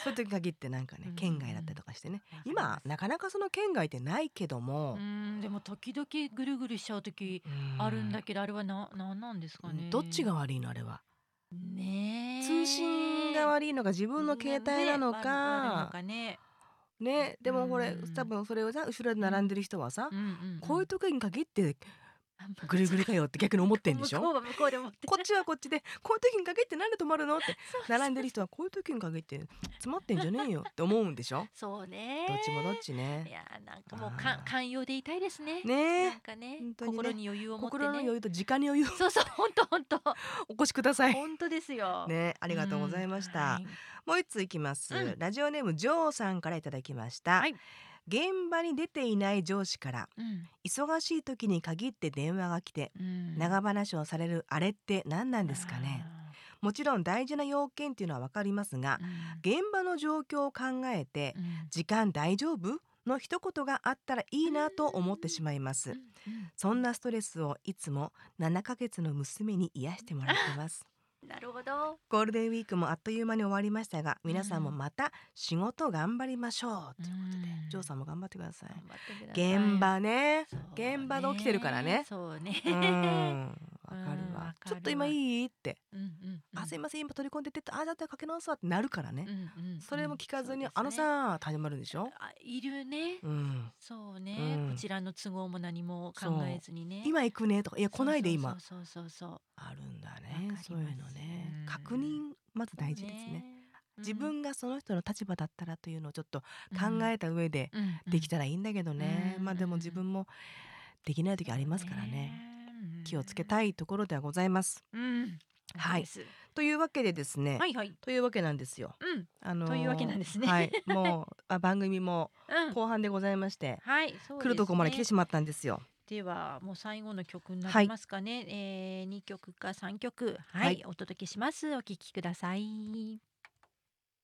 そういう時に限ってなんかね、県外だったりとかしてね、今わかりますなかなかその県外ってないけども、 でも時々ぐるぐるしちゃう時あるんだけど、あれはなんなんですかね。 どっちが悪いのあれは。 ね通信が悪いのか自分の携帯なの悪いのかかね。 ね。でもこれ多分それをさ後ろで並んでる人はさ、こういう時に限ってぐるぐるかよって逆に思ってんでしょ。 向こうは向こうで思ってこっちはこっちでこういう時に限ってなんで止まるのってそう並んでる人はこういう時に限って詰まってんじゃねえよって思うんでしょ。 そうね。 どっちもどっちいね。 やなんかもうあー寛容でいたいですね。 ねえなんかね、 本当にね心に余裕を持ってね。 心の余裕と時間に余裕をそうそう、本当本当お越しください。 本当ですよ。 ね、ありがとうございました。 はい。 もう一ついきます、 うんラジオネームジョーさんからいただきました、 はい。 現場に出ていない上司から忙しい時に限って電話が来て長話をされるあれって何なんですかね。もちろん大事な要件っていうのは分かりますが、現場の状況を考えて、時間大丈夫の一言があったらいいなと思ってしまいます、そんなストレスをいつも7ヶ月の娘に癒してもらってますなるほど。 ゴールデンウィークもあっという間に終わりましたが、皆さんもまた仕事頑張りましょうということで、ジョーさんも頑張ってください。 頑張ってください。 現場ね、 そう現場で起きてるからね。 そうね。 わかるわ。 わかるわちょっと今いいって、 あ、 すいません今取り込んでて、だったらかけ直すわってなるからね。それも聞かずに、 そうですねあのさ始まるんでしょ。 いるね。そうね、こちらの都合も何も考えずにね。 今行くねとか、いや来ないで今。 そうあるんだわかねりますそういうのね。確認まず大事ですね。自分がその人の立場だったらというのをちょっと考えた上でできたらいいんだけどね。まあでも自分もできない時ありますからね。気をつけたいところではございます。はい。というわけでですね。というわけなんですよ。 というわけなんですね。 はい。もう番組も後半でございまして、来るとこまで来てしまったんですよ。 ではもう最後の曲になりますかね。2曲か3曲、はい、お届けします。お聴きください。